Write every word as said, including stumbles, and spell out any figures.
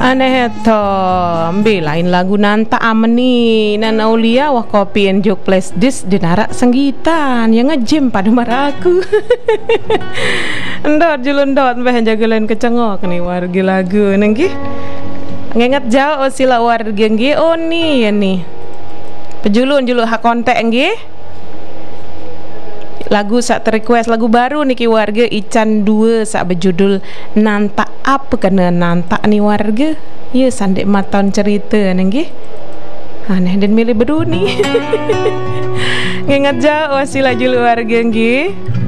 Aneh to ambil lain lagu nanta ameni nana ulia wah kopi and jok place dis dinarak senggitan yang ngejim pada maraku. Ndot julundot mbah jagalan kecengok nih wargi lagu nengki ngengat jauh sila wargi nggih oh nih ya nih pejulun julu hak kontek nggih lagu sak request lagu baru niki warga Ican dua sak berjudul Nanta apa kena nanta nih warga ya sandek maton cerita nenggi aneh dan milih berduni ngingat jauh sila julu warga nggih.